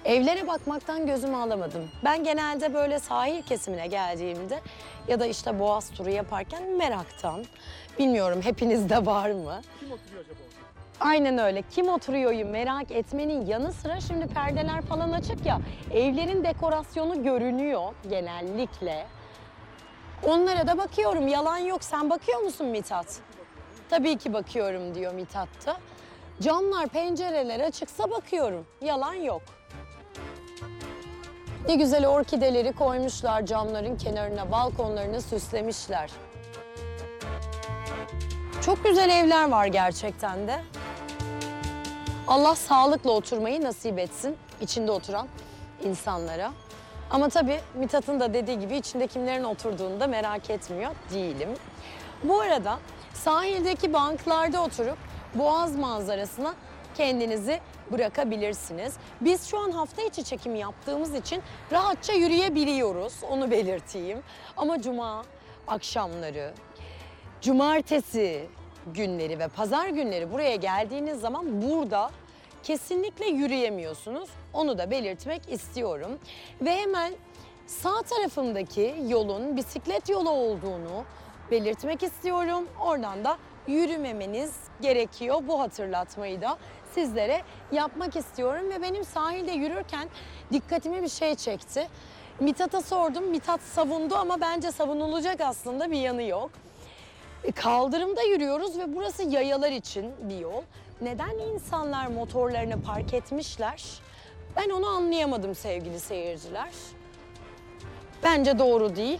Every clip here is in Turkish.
Evlere bakmaktan gözümü alamadım. Ben genelde böyle sahil kesimine geldiğimde ya da işte Boğaz turu yaparken meraktan, bilmiyorum hepinizde var mı? Kim oturuyor acaba orada? Aynen öyle. Kim oturuyor'yu merak etmenin yanı sıra şimdi perdeler falan açık ya, evlerin dekorasyonu görünüyor genellikle. Onlara da bakıyorum, yalan yok. Sen bakıyor musun Mithat? Tabii ki bakıyorum diyor Mithat da. Camlar, pencereler açıksa bakıyorum. Yalan yok. Ne güzel orkideleri koymuşlar camların kenarına, balkonlarını süslemişler. Çok güzel evler var gerçekten de. Allah sağlıkla oturmayı nasip etsin içinde oturan insanlara. Ama tabii Mithat'ın da dediği gibi içinde kimlerin oturduğunu da merak etmiyor değilim. Bu arada sahildeki banklarda oturup Boğaz manzarasına kendinizi bırakabilirsiniz. Biz şu an hafta içi çekim yaptığımız için rahatça yürüyebiliyoruz, onu belirteyim. Ama cuma akşamları, cumartesi günleri ve pazar günleri buraya geldiğiniz zaman burada kesinlikle yürüyemiyorsunuz. Onu da belirtmek istiyorum. Ve hemen sağ tarafımdaki yolun bisiklet yolu olduğunu belirtmek istiyorum. Oradan da yürümemeniz gerekiyor. Bu hatırlatmayı da sizlere yapmak istiyorum. Ve benim sahilde yürürken dikkatimi bir şey çekti. Mithat'a sordum. Mithat savundu ama bence savunulacak aslında bir yanı yok. Kaldırımda yürüyoruz ve burası yayalar için bir yol. Neden insanlar motorlarını park etmişler? Ben onu anlayamadım sevgili seyirciler. Bence doğru değil.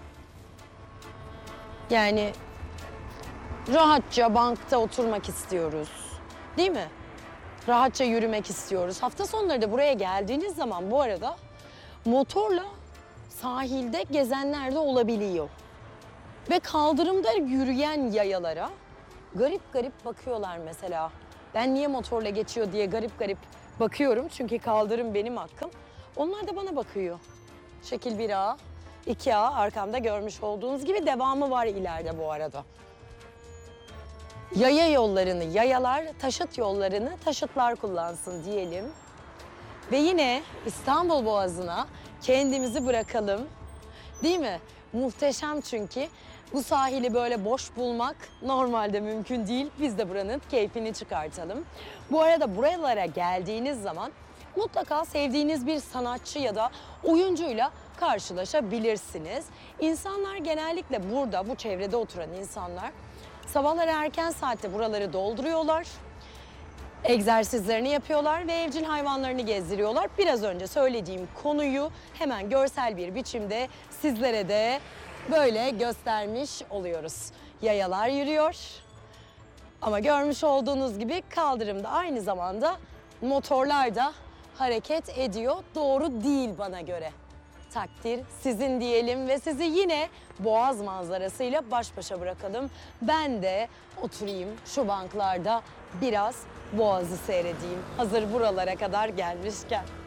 Yani rahatça bankta oturmak istiyoruz. Değil mi? Rahatça yürümek istiyoruz. Hafta sonları da buraya geldiğiniz zaman bu arada motorla sahilde gezenler de olabiliyor. Ve kaldırımda yürüyen yayalara garip garip bakıyorlar mesela. Ben niye motorla geçiyor diye garip garip bakıyorum. Çünkü kaldırım benim hakkım. Onlar da bana bakıyor. Şekil 1A, 2A arkamda görmüş olduğunuz gibi devamı var ileride bu arada. Yaya yollarını yayalar, taşıt yollarını taşıtlar kullansın diyelim. Ve yine İstanbul Boğazı'na kendimizi bırakalım. Değil mi? Muhteşem çünkü. Bu sahili böyle boş bulmak normalde mümkün değil. Biz de buranın keyfini çıkartalım. Bu arada buralara geldiğiniz zaman mutlaka sevdiğiniz bir sanatçı ya da oyuncuyla karşılaşabilirsiniz. İnsanlar genellikle burada, bu çevrede oturan insanlar sabahları erken saatte buraları dolduruyorlar. Egzersizlerini yapıyorlar ve evcil hayvanlarını gezdiriyorlar. Biraz önce söylediğim konuyu hemen görsel bir biçimde sizlere de böyle göstermiş oluyoruz. Yayalar yürüyor ama görmüş olduğunuz gibi kaldırımda aynı zamanda motorlar da hareket ediyor. Doğru değil bana göre. Takdir sizin diyelim ve sizi yine Boğaz manzarasıyla baş başa bırakalım. Ben de oturayım şu banklarda biraz Boğaz'ı seyredeyim. Hazır buralara kadar gelmişken.